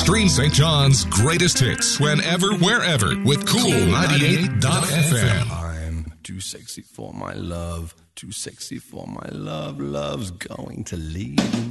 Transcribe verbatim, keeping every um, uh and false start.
Stream Saint John's greatest hits whenever, wherever with Cool ninety-eight dot F M. I'm too sexy for my love, too sexy for my love, love's going to leave.